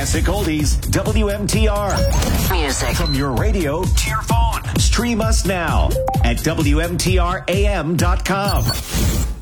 Classic Oldies, WMTR. Music. From your radio to your phone. Stream us now at WMTRAM.com.